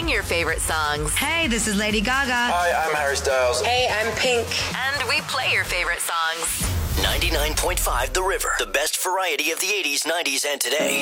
sing your favorite songs. Hey, this is Lady Gaga. Hi, I'm Harry Styles. Hey, I'm Pink. And we play your favorite songs. 99.5 The River. The best variety of the 80s, 90s, and today.